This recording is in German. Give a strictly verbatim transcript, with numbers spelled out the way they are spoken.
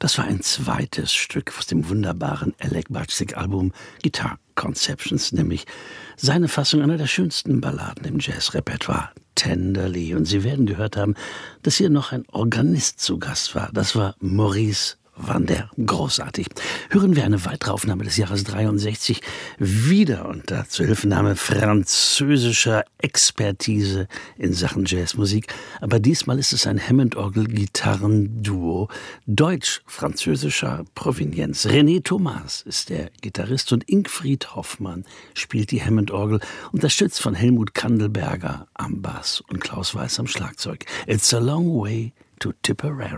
Das war ein zweites Stück aus dem wunderbaren Alec Bajzik-Album Guitar Conceptions, nämlich seine Fassung einer der schönsten Balladen im Jazzrepertoire, Tenderly. Und Sie werden gehört haben, dass hier noch ein Organist zu Gast war. Das war Maurice Vander. Großartig. Hören wir eine weitere Aufnahme des Jahres dreiundsechzig, wieder unter Zuhilfenahme französischer Expertise in Sachen Jazzmusik. Aber diesmal ist es ein Hammond-Orgel-Gitarrenduo deutsch-französischer Provenienz. René Thomas ist der Gitarrist und Ingfried Hoffmann spielt die Hammond-Orgel, unterstützt von Helmut Kandelberger am Bass und Klaus Weiß am Schlagzeug. It's a long way to Tipperary.